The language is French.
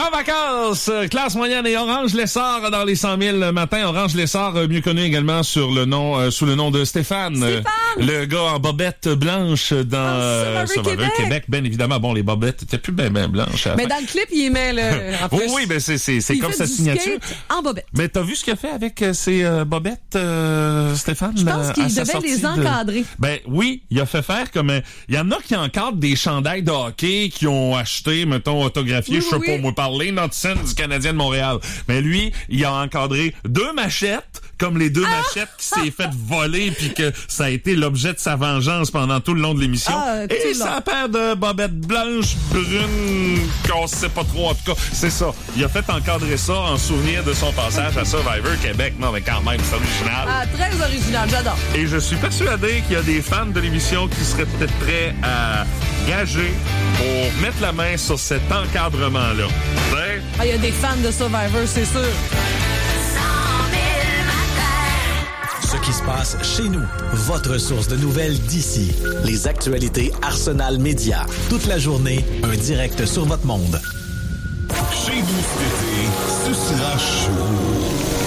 en vacances. Classe moyenne et Orange Lessard dans les 100 000 matins. Orange Lessard, mieux connu également sous le nom de Stéphane. Le gars en bobette blanche dans Survivor Québec. Bien évidemment, bon, les bobettes étaient plus bien blanches. Mais dans le clip, il aimait le... Oui, ben c'est comme sa signature. En bobette. Mais t'as vu ce qu'il a fait avec ses bobettes, Stéphane? Je pense qu'il devait les encadrer. Ben oui, il a fait faire comme... Il y en a qui encadrent des chandails de hockey qui ont acheté, mettons, autographié, je sais pas moi parler, notre scène du Canadien de Montréal. Mais lui, il a encadré 2 machettes, comme les 2 machettes qui s'est fait voler puis que ça a été l'objet de sa vengeance pendant tout le long de l'émission. Et sa paire de bobettes blanches, brunes, qu'on sait pas trop, en tout cas, c'est ça. Il a fait encadrer ça en souvenir de son passage à Survivor Québec. Non, mais quand même, c'est original. Ah, très original, j'adore. Et je suis persuadé qu'il y a des fans de l'émission qui seraient peut-être prêts à gager pour mettre la main sur cet encadrement-là. Ah, il y a des fans de Survivor, c'est sûr. Ce qui se passe chez nous. Votre source de nouvelles d'ici. Les actualités Arsenal Média. Toute la journée, un direct sur votre monde. Chez vous cet été, ce sera chaud.